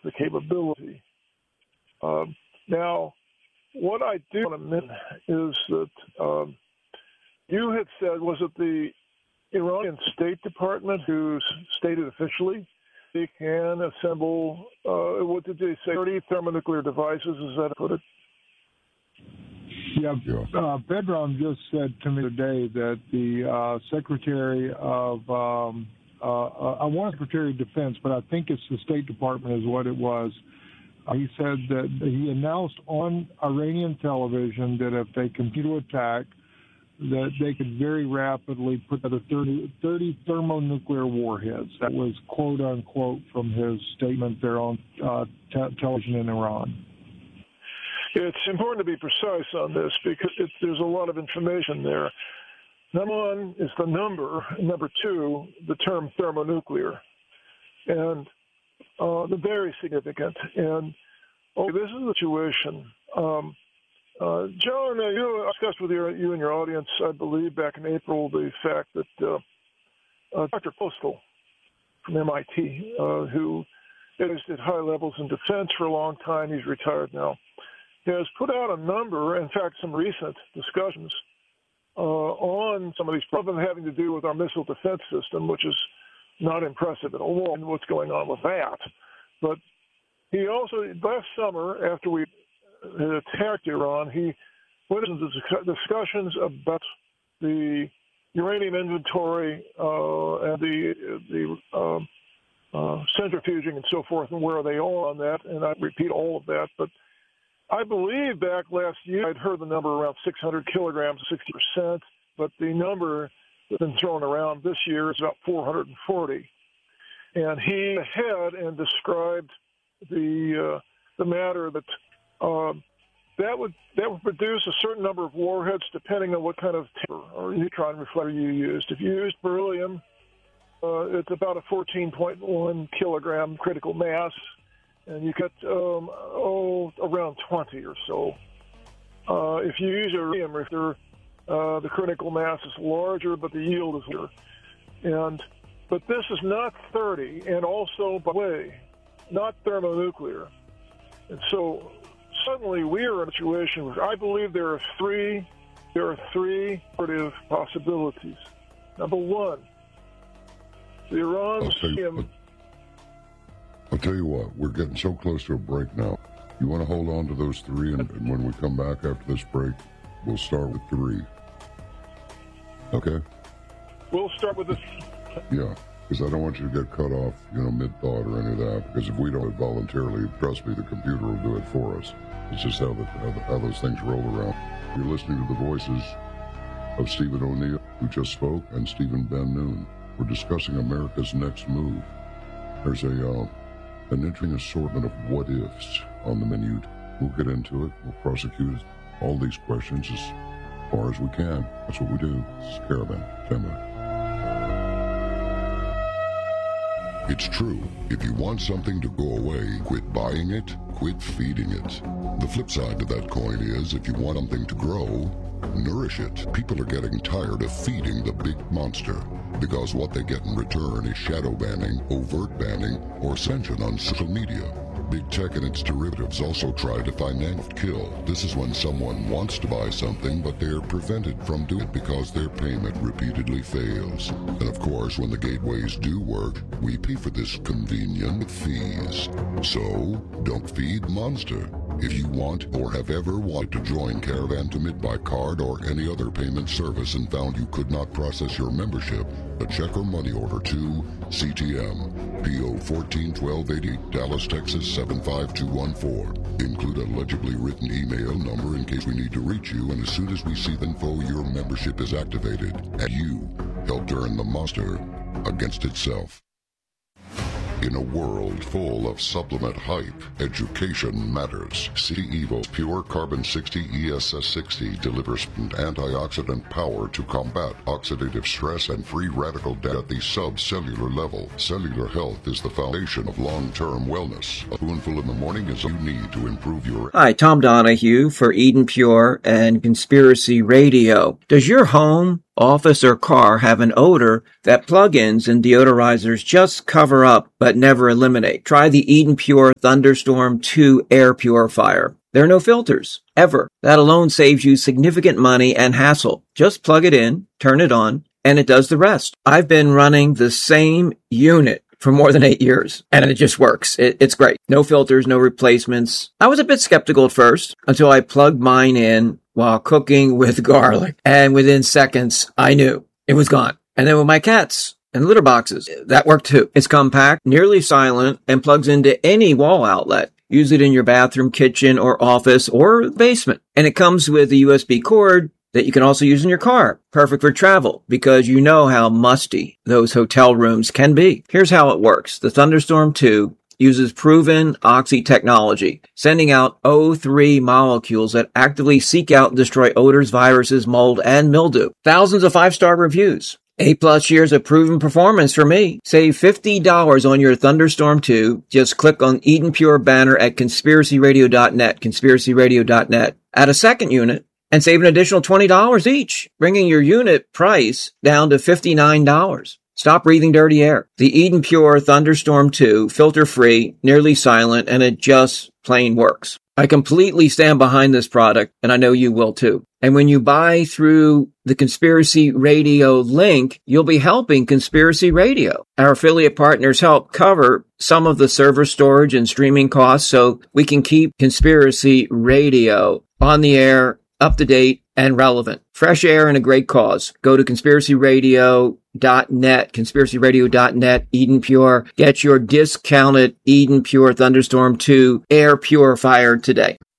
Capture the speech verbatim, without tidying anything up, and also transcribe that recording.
the capability. Um, now, what I do want to mention is that um, you had said, was it the Iranian State Department who stated officially they can assemble, uh, what did they say, thirty thermonuclear devices, is that put it? Yeah, uh, Bedron just said to me today that the uh, Secretary of, um, uh, I want Secretary of Defense, but I think it's the State Department is what it was. Uh, he said that he announced on Iranian television that if they continue to attack, that they could very rapidly put together thirty, thirty thermonuclear warheads. That was quote unquote from his statement there on uh, te- television in Iran. It's important to be precise on this because it, there's a lot of information there. Number one is the number. Number two, the term thermonuclear. And uh, they're very significant. And okay, this is the situation. Um, uh, Joan, uh, you discussed with your, you and your audience, I believe, back in April, the fact that uh, uh, Doctor Postal from M I T, uh, who is at high levels in defense for a long time, he's retired now, has put out a number, in fact, some recent discussions uh, on some of these problems having to do with our missile defense system, which is not impressive at all, and what's going on with that. But he also, last summer, after we had attacked Iran, he went into discussions about the uranium inventory uh, and the, the um, uh, centrifuging and so forth, and where they are on that, and I repeat all of that, but I believe back last year I'd heard the number around six hundred kilograms, sixty percent, but the number that's been thrown around this year is about four hundred forty. And he had and described the uh, the matter that uh, that would that would produce a certain number of warheads depending on what kind of terror or neutron reflector you used. If you used beryllium, uh, it's about a fourteen point one kilogram critical mass. And you get, um, oh, around twenty or so. Uh, if you use a uranium reactor, uh, the critical mass is larger, but the yield is lower. And, but this is not thirty, and also, by the way, not thermonuclear. And so suddenly we are in a situation where I believe there are three, there are three operative possibilities. Number one, the Iranians... I'll tell you what, we're getting so close to a break now. You want to hold on to those three, and, and when we come back after this break, we'll start with three. Okay? We'll start with this. Yeah, because I don't want you to get cut off, you know, mid-thought or any of that, because if we don't do it voluntarily, trust me, the computer will do it for us. It's just how, the, how, the, how those things roll around. You're listening to the voices of Stephen O'Neill, who just spoke, and Stephen Ben Noon. We're discussing America's next move. There's a... Uh, an interesting assortment of what-ifs on the menu. We'll get into it. We'll prosecute all these questions as far as we can. That's what we do. This is Caravan. Timber. It's true. If you want something to go away, quit buying it, quit feeding it. The flip side to that coin is, if you want something to grow, nourish it. People are getting tired of feeding the big monster, because what they get in return is shadow banning, overt banning, or censorship on social media. Big tech and its derivatives also try to finance kill. This is when someone wants to buy something, but they're prevented from doing it because their payment repeatedly fails. And of course, when the gateways do work, we pay for this convenient fees. So, don't feed monster. If you want or have ever wanted to join Caravan to Mid by card or any other payment service and found you could not process your membership, a check or money order to C T M, P O fourteen twelve eighty, Dallas, Texas seven five two one four. Include a legibly written email number in case we need to reach you, and as soon as we see the info, your membership is activated, and you help turn the monster against itself. In a world full of supplement hype, education matters. City Evo Pure Carbon sixty E S S sixty delivers antioxidant power to combat oxidative stress and free radical damage at the subcellular level. Cellular health is the foundation of long-term wellness. A spoonful in the morning is all you need to improve your... Hi, Tom Donahue for Eden Pure and Conspiracy Radio. Does your home office, or car have an odor that plug-ins and deodorizers just cover up but never eliminate. Try the Eden Pure Thunderstorm two Air Purifier. There are no filters, ever. That alone saves you significant money and hassle. Just plug it in, turn it on, and it does the rest. I've been running the same unit for more than eight years, and it just works. It, it's great. No filters, no replacements. I was a bit skeptical at first until I plugged mine in while cooking with garlic, and within seconds, I knew it was gone. And then with my cats and litter boxes, that worked too. It's compact, nearly silent, and plugs into any wall outlet. Use it in your bathroom, kitchen, or office, or basement. And it comes with a U S B cord that you can also use in your car. Perfect for travel, because you know how musty those hotel rooms can be. Here's how it works. The Thunderstorm two uses proven Oxy technology, sending out O three molecules that actively seek out and destroy odors, viruses, mold, and mildew. Thousands of five-star reviews. Eight plus years of proven performance for me. Save fifty dollars on your Thunderstorm two. Just click on Eden Pure banner at conspiracy radio dot net, conspiracy radio dot net. Add a second unit and save an additional twenty dollars each, bringing your unit price down to fifty-nine dollars. Stop breathing dirty air. The Eden Pure Thunderstorm two, filter-free, nearly silent, and it just plain works. I completely stand behind this product, and I know you will too. And when you buy through the Conspiracy Radio link, you'll be helping Conspiracy Radio. Our affiliate partners help cover some of the server storage and streaming costs so we can keep Conspiracy Radio on the air, up to date, and relevant. Fresh air and a great cause. Go to conspiracy radio dot net, conspiracy radio dot net, Eden Pure. Get your discounted Eden Pure Thunderstorm two Air Purifier today.